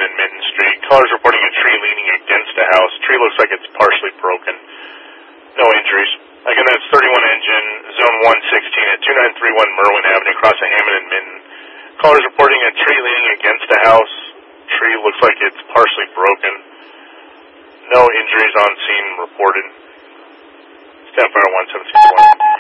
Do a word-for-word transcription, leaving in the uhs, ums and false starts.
and Minton Street. Callers reporting a tree leaning against a house. Tree looks like it's partially broken. No injuries. Again, that's thirty-one engine, zone one sixteen at two nine three one Merwin Avenue, crossing Hammond and Minton. Callers reporting a tree leaning against a house. Tree looks like it's partially broken. No injuries on scene reported. Staff Fire one seven six one.